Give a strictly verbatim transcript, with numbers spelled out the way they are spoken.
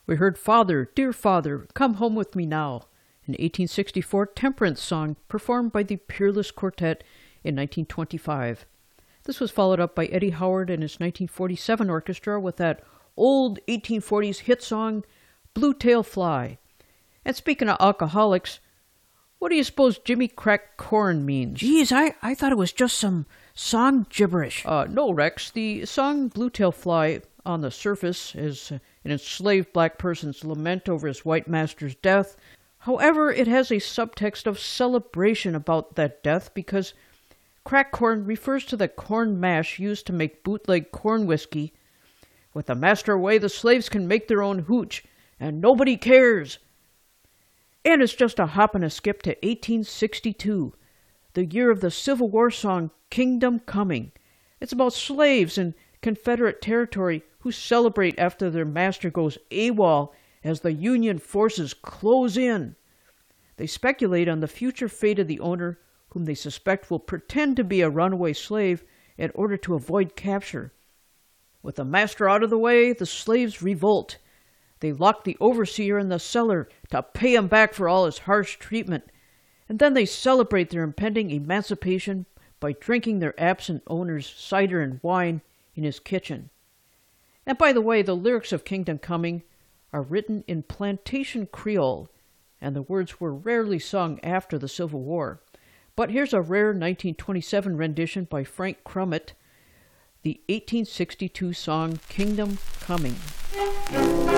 We heard Father, Dear Father, Come Home With Me Now, an eighteen sixty-four temperance song performed by the Peerless Quartet in nineteen twenty-five. This was followed up by Eddie Howard and his nineteen forty-seven orchestra with that old eighteen forties hit song, Blue Tail Fly. And speaking of alcoholics, what do you suppose Jimmy Crack Corn means? Geez, I, I thought it was just some song gibberish. Uh, no, Rex. The song Blue Tail Fly on the surface is an enslaved black person's lament over his white master's death. However, it has a subtext of celebration about that death because crack corn refers to the corn mash used to make bootleg corn whiskey. With the master away, the slaves can make their own hooch, and nobody cares. And it's just a hop and a skip to eighteen sixty-two, the year of the Civil War song Kingdom Coming. It's about slaves in Confederate territory who celebrate after their master goes AWOL as the Union forces close in. They speculate on the future fate of the owner, whom they suspect will pretend to be a runaway slave in order to avoid capture. With the master out of the way, the slaves revolt. They lock the overseer in the cellar to pay him back for all his harsh treatment, and then they celebrate their impending emancipation by drinking their absent owner's cider and wine in his kitchen. And by the way, the lyrics of Kingdom Coming are written in plantation Creole, and the words were rarely sung after the Civil War. But here's a rare nineteen twenty-seven rendition by Frank Crummett, the eighteen sixty-two song Kingdom Coming.